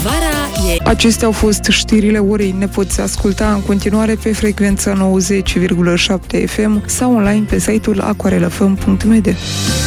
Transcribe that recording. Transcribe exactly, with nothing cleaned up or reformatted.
Primăvara e... Acestea au fost știrile orei. Ne poți asculta în continuare pe frecvența nouăzeci virgulă șapte F M sau online pe site-ul aquarelfm punct m d.